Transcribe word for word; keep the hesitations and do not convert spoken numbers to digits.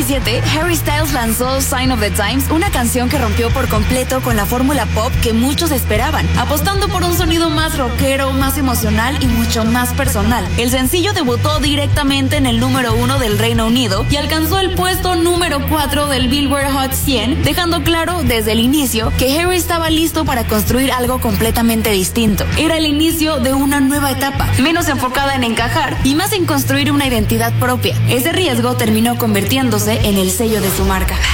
diecisiete, Harry Styles lanzó Sign of the Times, una canción que rompió por completo con la fórmula pop que muchos esperaban, apostando por un sonido más rockero, más emocional y mucho más personal. El sencillo debutó directamente en el número uno del Reino Unido y alcanzó el puesto número cuatro del Billboard Hot cien, dejando claro desde el inicio que Harry estaba listo para construir algo completamente distinto. Era el inicio de una nueva etapa, menos enfocada en encajar y más en construir una identidad propia. Ese riesgo terminó convirtiéndose en el sello de su marca.